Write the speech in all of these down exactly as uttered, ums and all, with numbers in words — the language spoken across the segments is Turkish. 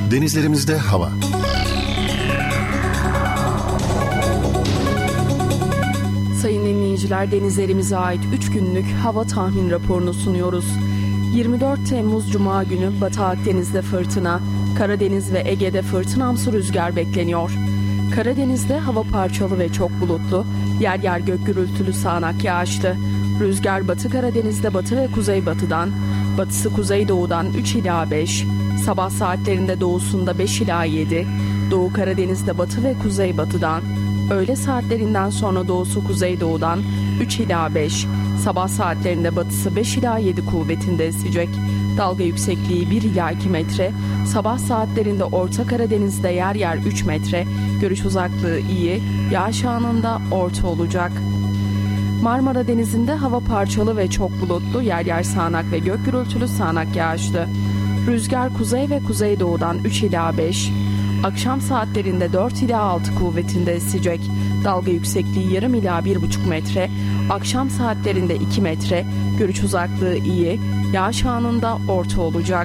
Denizlerimizde hava. Sayın dinleyiciler, denizlerimize ait üç günlük hava tahmin raporunu sunuyoruz. yirmi dört Temmuz Cuma günü Batı Akdeniz'de fırtına, Karadeniz ve Ege'de fırtınamsı rüzgar bekleniyor. Karadeniz'de hava parçalı ve çok bulutlu, yer yer gök gürültülü sağanak yağışlı. Rüzgar Batı Karadeniz'de batı ve kuzeybatıdan, batısı kuzeydoğudan üç ila beş, sabah saatlerinde doğusunda beş ila yedi, Doğu Karadeniz'de batı ve kuzeybatıdan, öğle saatlerinden sonra doğusu kuzeydoğudan üç ila beş, sabah saatlerinde batısı beş ila yedi kuvvetinde esecek. Dalga yüksekliği bir ila iki metre, sabah saatlerinde Orta Karadeniz'de yer yer üç metre, görüş uzaklığı iyi, yağış anında orta olacak. Marmara Denizi'nde hava parçalı ve çok bulutlu, yer yer sağanak ve gök gürültülü sağanak yağışlı. Rüzgar kuzey ve kuzeydoğudan üç ila beş, akşam saatlerinde dört ila altı kuvvetinde esecek. Dalga yüksekliği yarım ila bir buçuk metre, akşam saatlerinde iki metre, görüş uzaklığı iyi, yağış anında orta olacak.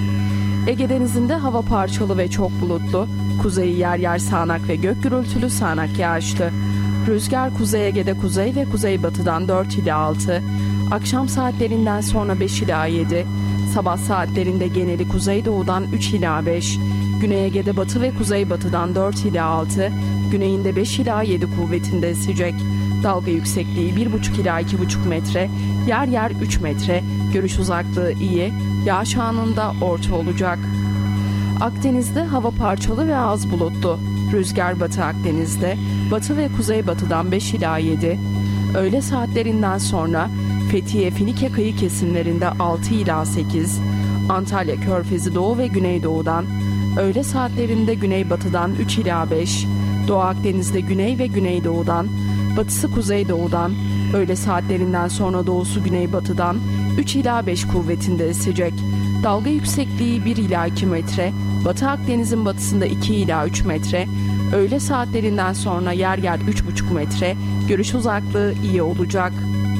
Ege Denizi'nde hava parçalı ve çok bulutlu, kuzeyi yer yer sağanak ve gök gürültülü sağanak yağışlı. Rüzgar Kuzey Ege'de kuzey ve kuzeybatıdan dört ila altı, akşam saatlerinden sonra beş ila yedi, sabah saatlerinde geneli kuzeydoğudan üç ila beş, Güney Ege'de batı ve kuzeybatıdan dört ila altı, güneyinde beş ila yedi kuvvetinde esecek. Dalga yüksekliği bir buçuk ila iki buçuk metre, yer yer üç metre, görüş uzaklığı iyi, yağış anında orta olacak. Akdeniz'de hava parçalı ve az bulutlu. Rüzgar Batı Akdeniz'de batı ve kuzeybatıdan beş ila yedi, öğle saatlerinden sonra Fethiye Finike kıyı kesimlerinde altı ila sekiz, Antalya Körfezi doğu ve güneydoğudan, öğle saatlerinde güneybatıdan üç ila beş, Doğu Akdeniz'de güney ve güneydoğudan, batısı kuzeydoğudan, öğle saatlerinden sonra doğusu güneybatıdan üç ila beş kuvvetinde esecek. Dalga yüksekliği bir ila iki metre, Batı Akdeniz'in batısında iki ila üç metre, öğle saatlerinden sonra yer yer üç buçuk metre, görüş uzaklığı iyi olacak.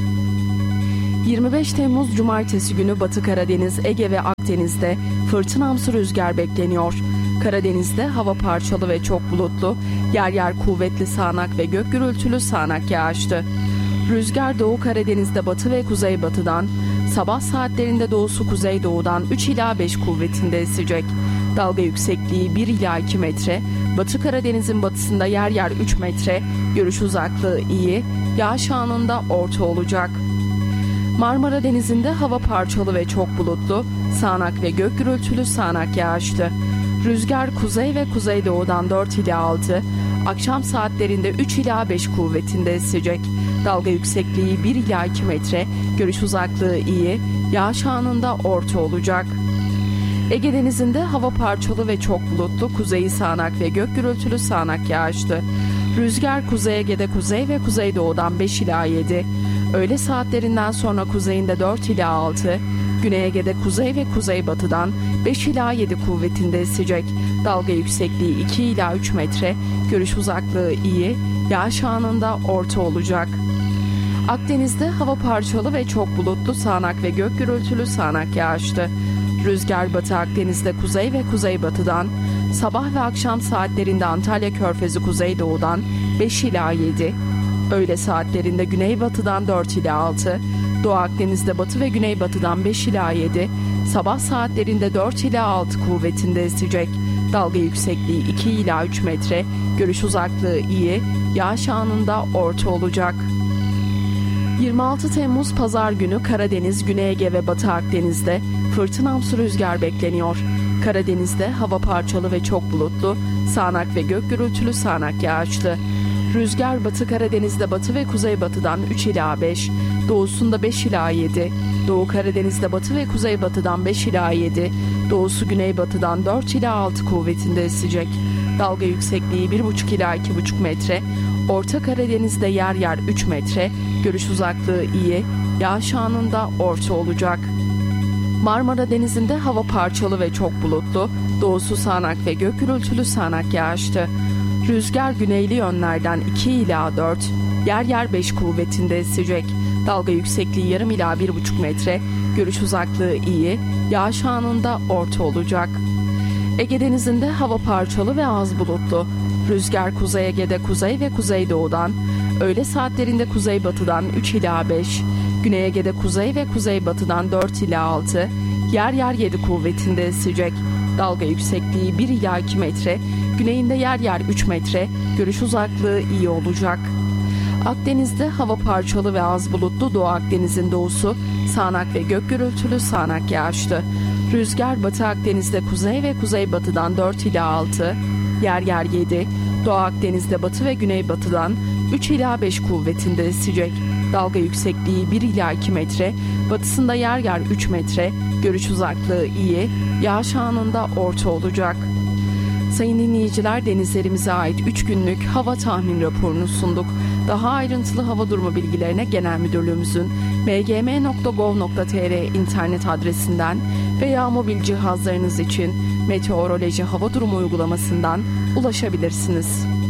yirmi beş Temmuz Cumartesi günü Batı Karadeniz, Ege ve Akdeniz'de fırtınamsı rüzgar bekleniyor. Karadeniz'de hava parçalı ve çok bulutlu, yer yer kuvvetli sağanak ve gök gürültülü sağanak yağışlı. Rüzgar Doğu Karadeniz'de batı ve kuzeybatıdan, sabah saatlerinde doğusu kuzeydoğudan üç ila beş kuvvetinde esecek. Dalga yüksekliği bir ila iki metre, Batı Karadeniz'in batısında yer yer üç metre, görüş uzaklığı iyi, yağış anında orta olacak. Marmara Denizi'nde hava parçalı ve çok bulutlu, sağanak ve gök gürültülü sağanak yağışlı. Rüzgar kuzey ve kuzeydoğudan dört ila altı, akşam saatlerinde üç ila beş kuvvetinde esecek. Dalga yüksekliği bir ila iki metre, görüş uzaklığı iyi, yağış anında orta olacak. Ege Denizi'nde hava parçalı ve çok bulutlu, kuzeyi sağanak ve gök gürültülü sağanak yağışlı. Rüzgar Kuzey Ege'de kuzey ve kuzeydoğudan beş ila yedi, öğle saatlerinden sonra kuzeyinde dört ila altı, Güney Ege'de kuzey ve kuzeybatıdan beş ila yedi kuvvetinde esecek. Dalga yüksekliği iki ila üç metre, görüş uzaklığı iyi, yağış anında orta olacak. Akdeniz'de hava parçalı ve çok bulutlu, sağanak ve gök gürültülü sağanak yağışlı. Rüzgar Batı Akdeniz'de kuzey ve kuzeybatıdan, sabah ve akşam saatlerinde Antalya Körfezi kuzeydoğudan beş ila yedi, öğle saatlerinde güneybatıdan dört ila altı, Doğu Akdeniz'de batı ve güneybatıdan beş ila yedi, sabah saatlerinde dört ila altı kuvvetinde esecek. Dalga yüksekliği iki ila üç metre, görüş uzaklığı iyi, yağış anında orta olacak. yirmi altı Temmuz Pazar günü Karadeniz, Güney Ege ve Batı Akdeniz'de fırtınamsı rüzgar bekleniyor. Karadeniz'de hava parçalı ve çok bulutlu, sağanak ve gök gürültülü sağanak yağışlı. Rüzgar Batı Karadeniz'de batı ve kuzeybatıdan üç ila beş, doğusunda beş ila yedi, Doğu Karadeniz'de batı ve kuzeybatıdan beş ila yedi, doğusu güneybatıdan dört ila altı kuvvetinde esecek. Dalga yüksekliği bir buçuk ila iki buçuk metre, Orta Karadeniz'de yer yer üç metre, görüş uzaklığı iyi, yağış anında orta olacak. Marmara Denizi'nde hava parçalı ve çok bulutlu, doğusu sağanak ve gök gürültülü sağanak yağışlı. Rüzgar güneyli yönlerden iki ila dört, yer yer beş kuvvetinde esecek. Dalga yüksekliği yarım ila bir buçuk metre, görüş uzaklığı iyi, yağış anında orta olacak. Ege Denizi'nde hava parçalı ve az bulutlu. Rüzgar Kuzey Ege'de kuzey ve kuzeydoğudan, öğle saatlerinde kuzeybatıdan üç ila beş, Güney Ege'de kuzey ve kuzeybatıdan dört ila altı, yer yer yedi kuvvetinde esecek. Dalga yüksekliği bir ila iki metre, güneyinde yer yer üç metre, görüş uzaklığı iyi olacak. Akdeniz'de hava parçalı ve az bulutlu, Doğu Akdeniz'in doğusu sağanak ve gök gürültülü sağanak yağışlı. Rüzgar Batı Akdeniz'de kuzey ve kuzeybatıdan dört ila altı, yer yer yedi, Doğu Akdeniz'de batı ve güneybatıdan üç ila beş kuvvetinde esecek. Dalga yüksekliği bir ila iki metre, batısında yer yer üç metre, görüş uzaklığı iyi, yağış anında orta olacak. Sayın dinleyiciler, denizlerimize ait üç günlük hava tahmin raporunu sunduk. Daha ayrıntılı hava durumu bilgilerine Genel Müdürlüğümüzün m g m nokta gov nokta t r internet adresinden veya mobil cihazlarınız için Meteoroloji Hava Durumu uygulamasından ulaşabilirsiniz.